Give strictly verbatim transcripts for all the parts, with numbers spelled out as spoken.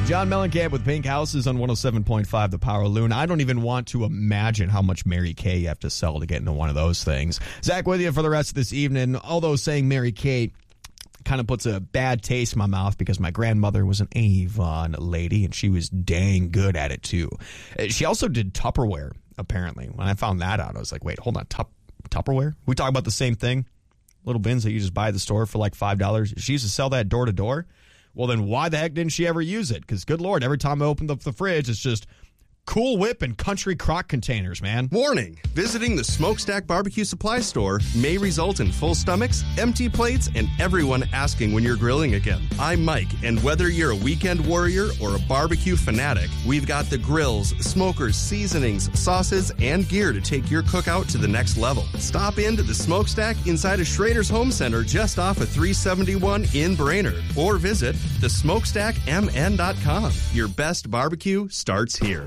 John Mellencamp with Pink Houses on one oh seven point five The Power Loon. I don't even want to imagine how much Mary Kay you have to sell to get into one of those things. Zach with you for the rest of this evening. Although saying Mary Kay kind of puts a bad taste in my mouth because my grandmother was an Avon lady and she was dang good at it too. She also did Tupperware, apparently. When I found that out, I was like, wait, hold on, Tup- Tupperware? We talk about the same thing? Little bins that you just buy at the store for like five dollars. She used to sell that door to door. Well, then why the heck didn't she ever use it? Because, good Lord, every time I opened up the fridge, it's just Cool Whip and Country Crock containers, man. Warning! Visiting the Smokestack Barbecue Supply Store may result in full stomachs, empty plates, and everyone asking when you're grilling again. I'm Mike, and whether you're a weekend warrior or a barbecue fanatic, we've got the grills, smokers, seasonings, sauces, and gear to take your cookout to the next level. Stop into the Smokestack inside of Schrader's Home Center just off of three seventy-one in Brainerd, or visit the smokestack m n dot com. Your best barbecue starts here.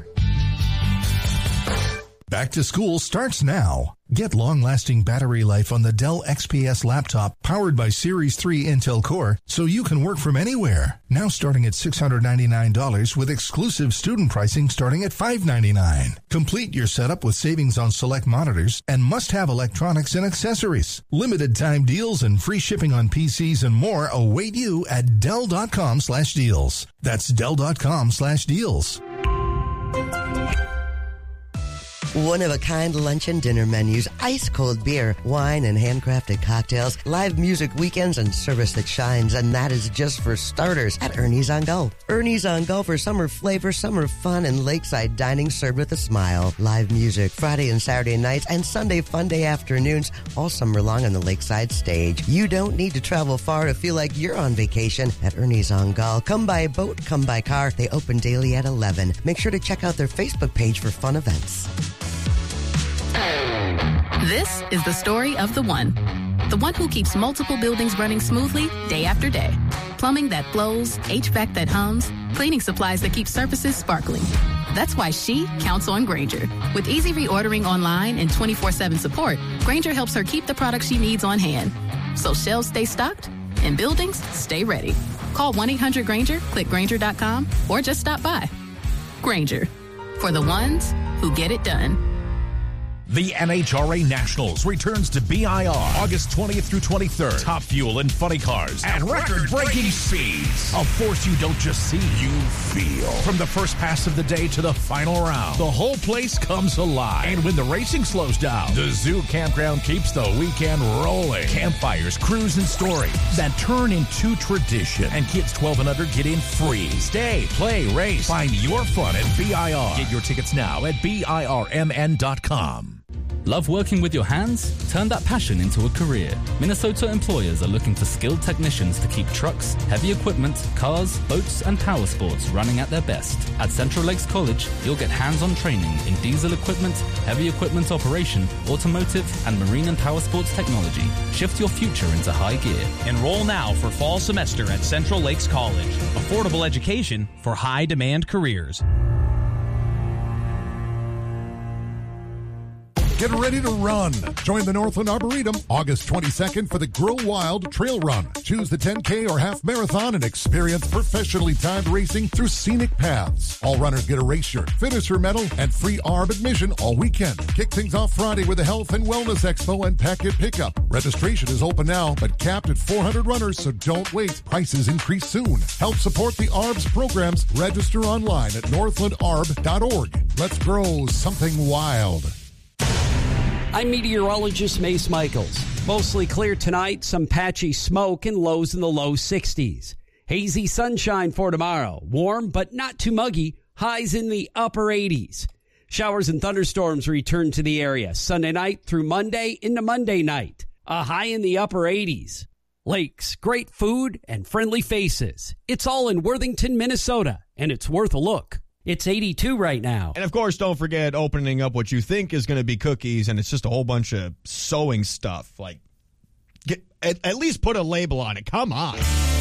Back to school starts now. Get long-lasting battery life on the Dell X P S laptop powered by Series three Intel Core so you can work from anywhere. Now starting at six hundred ninety-nine dollars with exclusive student pricing starting at five hundred ninety-nine dollars. Complete your setup with savings on select monitors and must-have electronics and accessories. Limited time deals and free shipping on P Cs and more await you at Dell.com slash deals. That's Dell.com slash deals. One-of-a-kind lunch and dinner menus, ice-cold beer, wine and handcrafted cocktails, live music weekends, and service that shines. And that is just for starters at Ernie's on Go. Ernie's on Go for summer flavor, summer fun, and lakeside dining served with a smile. Live music Friday and Saturday nights and Sunday fun day afternoons all summer long on the lakeside stage. You don't need to travel far to feel like you're on vacation at Ernie's on Go. Come by boat, come by car. They open daily at eleven. Make sure to check out their Facebook page for fun events. This is the story of the one. The one who keeps multiple buildings running smoothly day after day. Plumbing that flows, H V A C that hums, cleaning supplies that keep surfaces sparkling. That's why she counts on Grainger. With easy reordering online and twenty-four seven support, Grainger helps her keep the products she needs on hand. So shelves stay stocked and buildings stay ready. Call one eight hundred Grainger, click Grainger dot com, or just stop by. Grainger, for the ones who get it done. The N H R A Nationals returns to B I R August twentieth through twenty-third. Top fuel and funny cars at record-breaking speeds. A force you don't just see, you feel. From the first pass of the day to the final round, the whole place comes alive. And when the racing slows down, the Zoo Campground keeps the weekend rolling. Campfires, crews, and stories that turn into tradition. And kids twelve and under get in free. Stay, play, race. Find your fun at B I R. Get your tickets now at B I R M N dot com. Love working with your hands? Turn that passion into a career. Minnesota employers are looking for skilled technicians to keep trucks, heavy equipment, cars, boats, and power sports running at their best. At Central Lakes College, you'll get hands-on training in diesel equipment, heavy equipment operation, automotive, and marine and power sports technology. Shift your future into high gear. Enroll now for fall semester at Central Lakes College. Affordable education for high-demand careers. Get ready to run. Join the Northland Arboretum August twenty-second for the Grow Wild Trail Run. Choose the ten K or half marathon and experience professionally timed racing through scenic paths. All runners get a race shirt, finisher medal, and free A R B admission all weekend. Kick things off Friday with a Health and Wellness Expo and packet pickup. Registration is open now, but capped at four hundred runners, so don't wait. Prices increase soon. Help support the A R B S programs. Register online at northland arb dot org. Let's grow something wild. I'm meteorologist Mace Michaels. Mostly clear tonight, some patchy smoke and lows in the low sixties. Hazy sunshine for tomorrow. Warm but not too muggy. Highs in the upper eighties. Showers and thunderstorms return to the area Sunday night through Monday into Monday night. A high in the upper eighties. Lakes, great food, and friendly faces. It's all in Worthington, Minnesota, and it's worth a look. It's eighty-two right now. And, of course, don't forget opening up what you think is going to be cookies, and it's just a whole bunch of sewing stuff. Like, get, at, at least put a label on it. Come on.